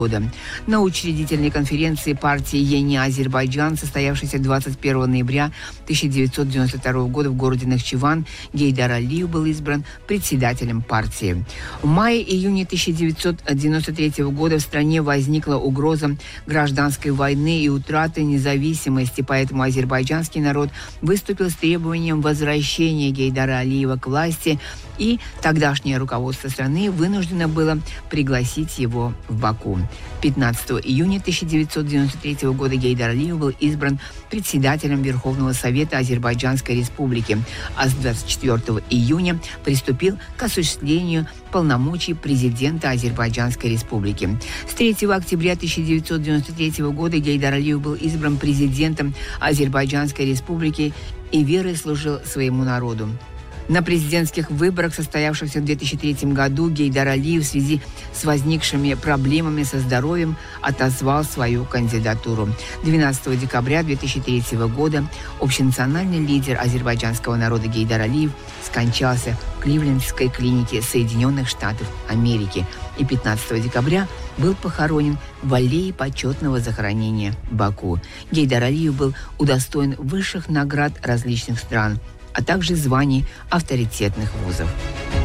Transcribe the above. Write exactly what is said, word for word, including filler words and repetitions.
года. На учредительной конференции партии «Ени Азербайджан», состоявшейся двадцать первого ноября тысяча девятьсот девяносто второго года в городе Нахчиван, Гейдар Алиев был избран председателем партии. В мае-июне тысяча девятьсот девяносто третьего года в стране возникла угроза гражданской войны и утраты независимости, поэтому азербайджанский народ выступил с требованием возвращения Гейдара Алиева к власти, и тогдашнее руководство страны вынуждено было пригласить его в Баку. пятнадцатого июня тысяча девятьсот девяносто третьего года Гейдар Алиев был избран председателем Верховного Совета Азербайджанской Республики, а с двадцать четвёртого июня приступил к осуществлению полномочий президента Азербайджанской Республики. С третьего октября тысяча девятьсот девяносто третьего года Гейдар Алиев был избран президентом Азербайджанской Республики и верой служил своему народу. На президентских выборах, состоявшихся в две тысячи третьем году, Гейдар Алиев в связи с возникшими проблемами со здоровьем отозвал свою кандидатуру. двенадцатого декабря две тысячи третьего года общенациональный лидер азербайджанского народа Гейдар Алиев скончался в Кливлендской клинике Соединенных Штатов Америки и пятнадцатого декабря был похоронен в аллее почетного захоронения в Баку. Гейдар Алиев был удостоен высших наград различных стран, а также званий авторитетных вузов.